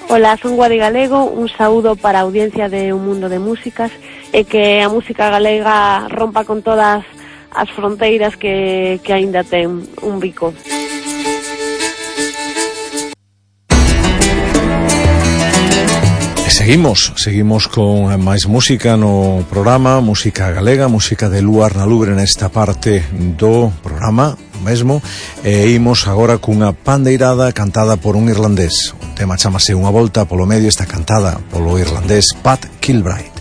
Ola, son Guadi Galego, un saúdo para a audiencia de Un Mundo de Músicas e que a música galega rompa con todas as fronteiras que aínda ten un bico. Seguimos con máis música no programa, música galega, música de Luar na Lubre nesta parte do programa mesmo, e imos agora cunha pandeirada cantada por un irlandés. O tema chamase Unha volta polo medio, está cantada polo irlandés Pat Kilbride.